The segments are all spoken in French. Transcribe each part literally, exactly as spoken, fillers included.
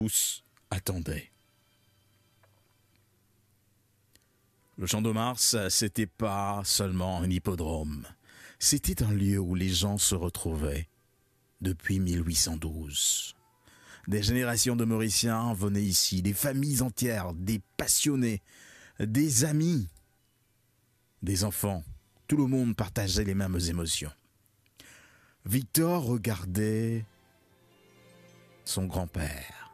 tous attendaient. Le Champ de Mars, c'était pas seulement un hippodrome. C'était un lieu où les gens se retrouvaient depuis mille huit cent douze. Des générations de Mauriciens venaient ici, des familles entières, des passionnés, des amis, des enfants. Tout le monde partageait les mêmes émotions. Victor regardait son grand-père,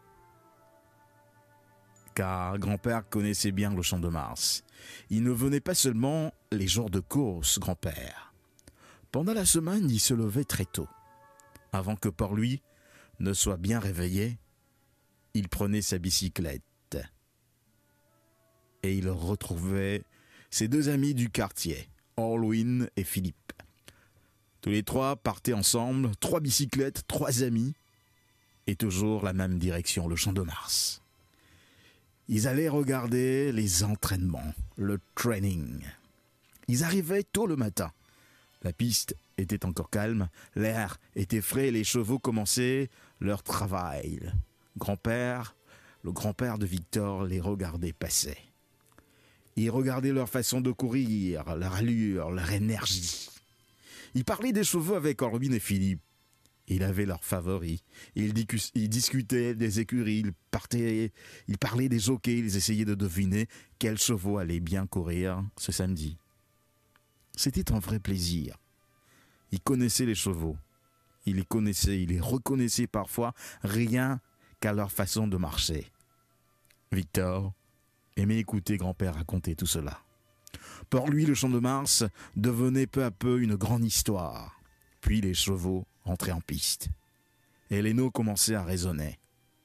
car grand-père connaissait bien le Champ de Mars. Il ne venait pas seulement les jours de course, grand-père. Pendant la semaine, il se levait très tôt. Avant que Port-Louis ne soit bien réveillé, il prenait sa bicyclette et il retrouvait ses deux amis du quartier, Orlwin et Philippe. Tous les trois partaient ensemble, trois bicyclettes, trois amis, et toujours la même direction, le Champ de Mars. Ils allaient regarder les entraînements, le training. Ils arrivaient tôt le matin. La piste était encore calme, l'air était frais et les chevaux commençaient leur travail. Grand-père, le grand-père de Victor les regardait passer. Il regardait leur façon de courir, leur allure, leur énergie. Il parlait des chevaux avec Orlwin et Philippe. Il avait leurs favoris. Il, discu- il discutait des écuries, il, partait, il parlait des jockeys, ils essayaient de deviner quels chevaux allaient bien courir ce samedi. C'était un vrai plaisir. Il connaissait les chevaux. Il les connaissait, il les reconnaissait parfois rien qu'à leur façon de marcher. Victor aimait écouter grand-père raconter tout cela. Pour lui, le Champ de Mars devenait peu à peu une grande histoire. Puis les chevaux entraient en piste. Et les noms commençaient à résonner.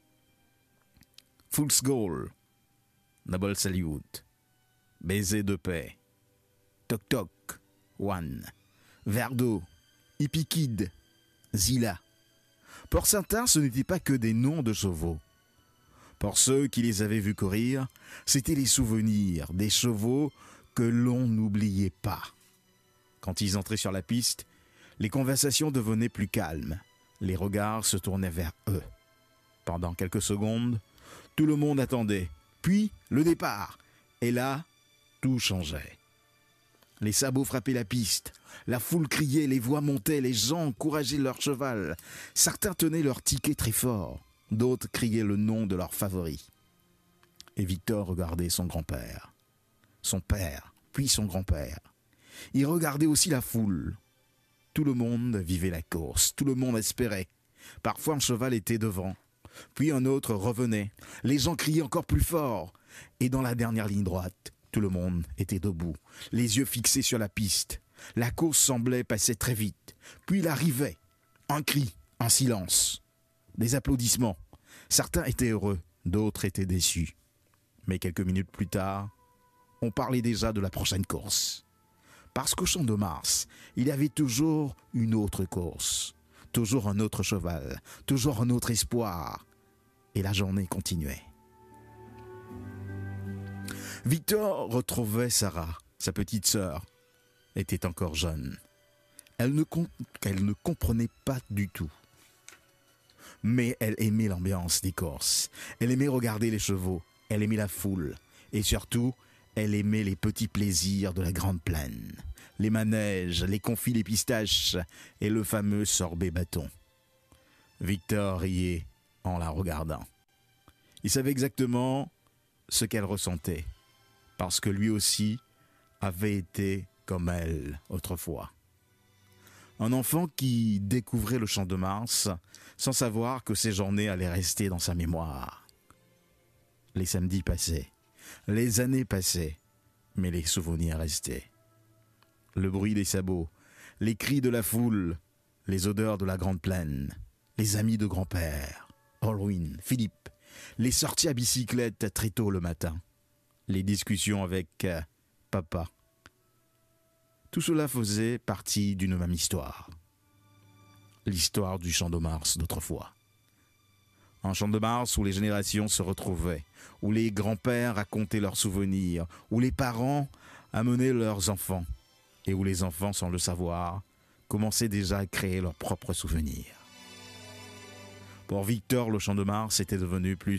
Fool's Goal, Noble Salute, Baiser de paix, Toc Toc, One, Verre d'eau, Hippie Kid, Zilla. Pour certains, ce n'étaient pas que des noms de chevaux. Pour ceux qui les avaient vus courir, c'étaient les souvenirs des chevaux que l'on n'oubliait pas. Quand ils entraient sur la piste, les conversations devenaient plus calmes. Les regards se tournaient vers eux. Pendant quelques secondes, tout le monde attendait. Puis, le départ. Et là, tout changeait. Les sabots frappaient la piste. La foule criait, les voix montaient, les gens encourageaient leur cheval. Certains tenaient leur ticket très fort. D'autres criaient le nom de leur favori. Et Victor regardait son grand-père. Son père, puis son grand-père. Il regardait aussi la foule. Tout le monde vivait la course, tout le monde espérait. Parfois un cheval était devant, puis un autre revenait. Les gens criaient encore plus fort. Et dans la dernière ligne droite, tout le monde était debout, les yeux fixés sur la piste. La course semblait passer très vite. Puis il arrivait. Un cri, un silence, des applaudissements. Certains étaient heureux, d'autres étaient déçus. Mais quelques minutes plus tard, on parlait déjà de la prochaine course. Parce qu'au Champ de Mars, il y avait toujours une autre course, toujours un autre cheval, toujours un autre espoir. Et la journée continuait. Victor retrouvait Sarah, sa petite sœur, était encore jeune. Elle ne, comp- elle ne comprenait pas du tout. Mais elle aimait l'ambiance des courses. Elle aimait regarder les chevaux. Elle aimait la foule. Et surtout, elle aimait les petits plaisirs de la grande plaine. Les manèges, les confits, les pistaches et le fameux sorbet bâton. Victor riait en la regardant. Il savait exactement ce qu'elle ressentait, parce que lui aussi avait été comme elle autrefois. Un enfant qui découvrait le Champ de Mars sans savoir que ses journées allaient rester dans sa mémoire. Les samedis passaient, les années passaient, mais les souvenirs restaient. Le bruit des sabots, les cris de la foule, les odeurs de la grande plaine, les amis de grand-père, Orlwin, Philippe, les sorties à bicyclette très tôt le matin, les discussions avec euh, papa. Tout cela faisait partie d'une même histoire. L'histoire du Champ de Mars d'autrefois. Un Champ de Mars où les générations se retrouvaient, où les grands-pères racontaient leurs souvenirs, où les parents amenaient leurs enfants, et où les enfants, sans le savoir, commençaient déjà à créer leurs propres souvenirs. Pour Victor, le Champ de Mars était devenu plus